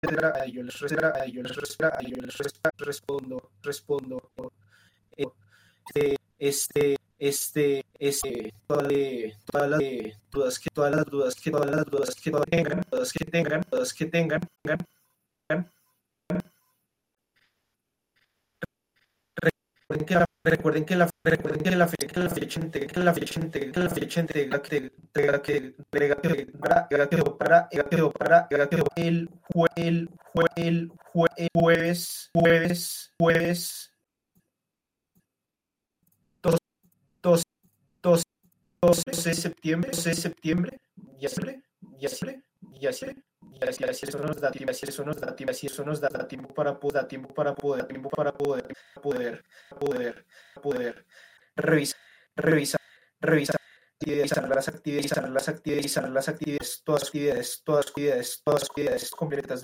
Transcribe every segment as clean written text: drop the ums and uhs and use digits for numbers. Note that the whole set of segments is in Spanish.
respondo, todas las dudas que tengan, recuerden que la fecha integra el jueves 12 de septiembre, y así eso nos da tiempo para poder revisar las actividades, todas completas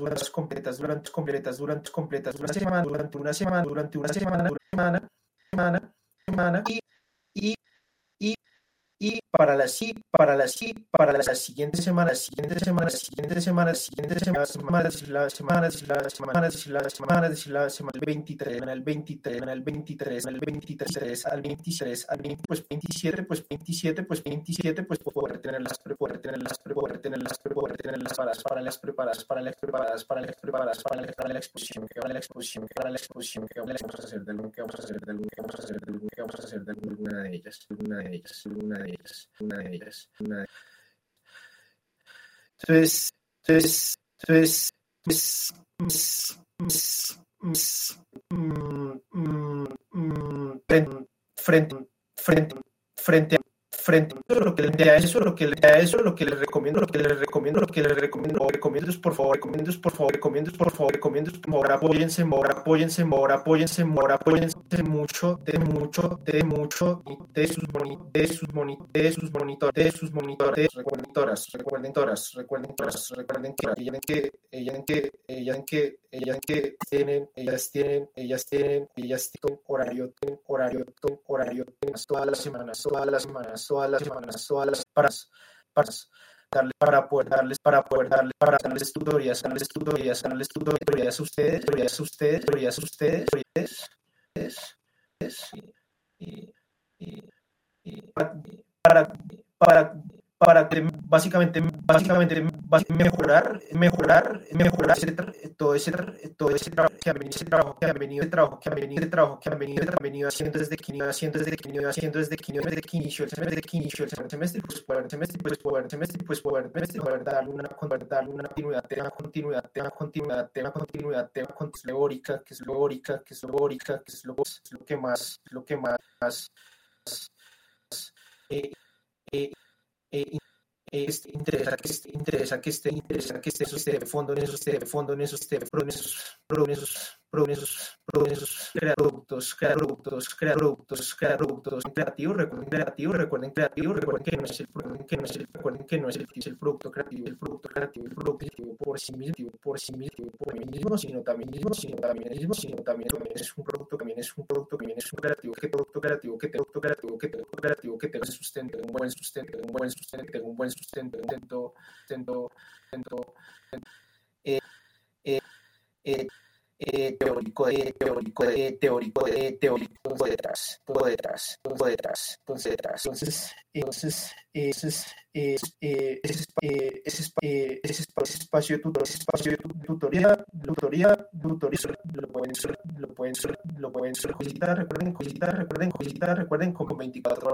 durante una semana y para la siguiente semana, el 23, al 27, pues poder tenerlas para la exposición que vamos a hacer de alguna de ellas. Entonces, frente eso lo que les recomiendo es por favor, apóyense mucho de sus monitores, recuerden que ellas tienen horario todas las semanas para poder darles tutorías a ustedes para básicamente mejorar todo ese trabajo que han venido haciendo desde que inició el semestre, pues poder darle una continuidad teórica, que es lo que más interesa que esté de fondo en esos productos recuerden que no es el producto creativo por sí mismo, sino también es un producto creativo que tenga un buen sustento teórico detrás. Entonces, ese espacio de tutoría lo pueden solicitar. Recuerden con 24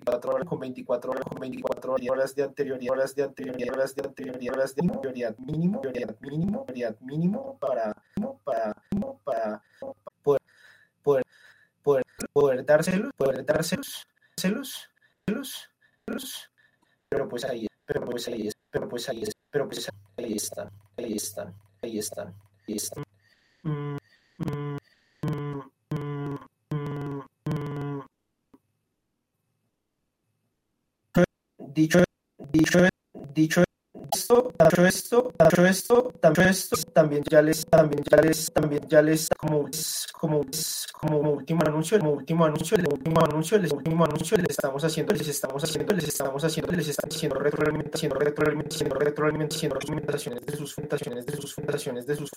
horas de anterioridad mínimo para poder dárselos, pero pues ahí están. Dicho esto, también ya les como último anuncio, les estamos haciendo retroalimentaciones de sus